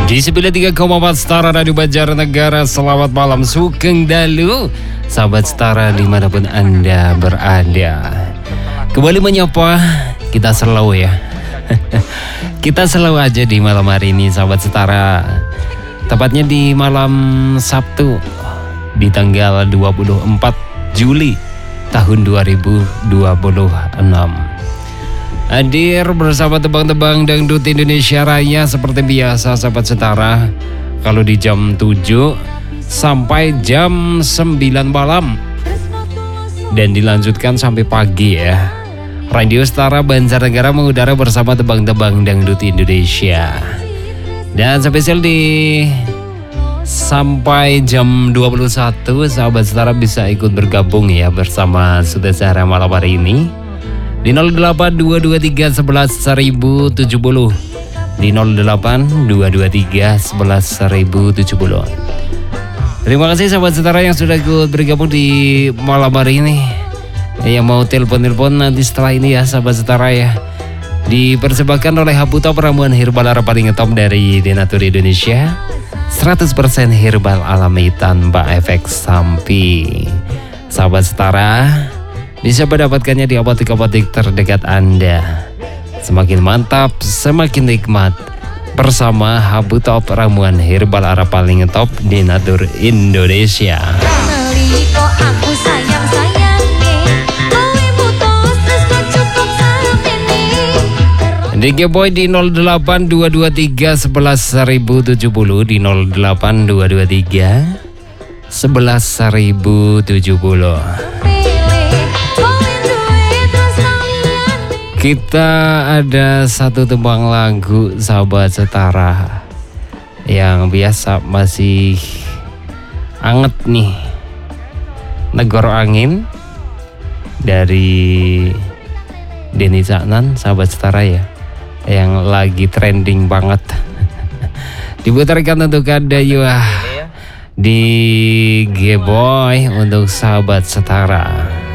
Di 93,4 Setara Radio Banjarnegara. Selamat malam Sugeng Dalu, sahabat Setara dimanapun Anda berada. Kembali menyapa kita selalu ya. Kita selalu aja di malam hari ini sahabat Setara. Tepatnya di malam Sabtu di tanggal 24 Juli tahun 2026. Hadir bersama tebang-tebang dangdut Indonesia Raya seperti biasa sahabat Setara. Kalau di jam 7 sampai jam 9 malam dan dilanjutkan sampai pagi ya. Radio Setara Banjarnegara mengudara bersama tebang-tebang dangdut Indonesia. Dan spesial di sampai jam 21 sahabat Setara bisa ikut bergabung ya bersama Sudah Sehari malam hari ini di 08-223-11-1070, di 08-223-11-1070. Terima kasih sahabat Setara yang sudah ikut bergabung di malam hari ini. Yang mau telepon nanti setelah ini ya sahabat Setara ya. Dipersembahkan oleh Habutop ramuan herbal paling top dari Denatur Indonesia, 100% herbal alami tanpa efek samping. Sahabat Setara bisa mendapatkannya di apotek-apotek terdekat Anda. Semakin mantap, semakin nikmat bersama Habutop ramuan herbal paling top Denatur Indonesia. DG Boy di 08-223-11-1070, di 08-223-11-1070. Kita ada satu tembang lagu sahabat Setara yang biasa masih anget nih, Negoro Angin dari Denny Caknan sahabat Setara ya, yang lagi trending banget. Diputarkan untuk Anda ya di G-Boy untuk sahabat Setara.